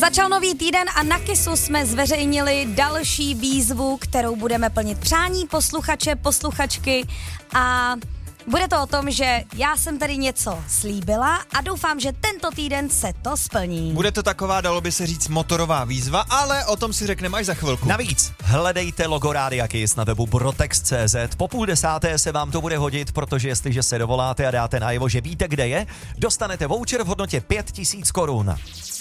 Začal nový týden a na Kissu jsme zveřejnili další výzvu, kterou budeme plnit přání posluchače, posluchačky a bude to o tom, že já jsem tady něco slíbila a doufám, že tento týden se to splní. Bude to taková, dalo by se říct, motorová výzva, ale o tom si řekneme až za chvilku. Navíc hledejte logo Rádia Kiss na webu brotex.cz. Po 9:30 se vám to bude hodit, protože jestliže se dovoláte a dáte najevo, že víte, kde je, dostanete voucher v hodnotě 5 000 korun.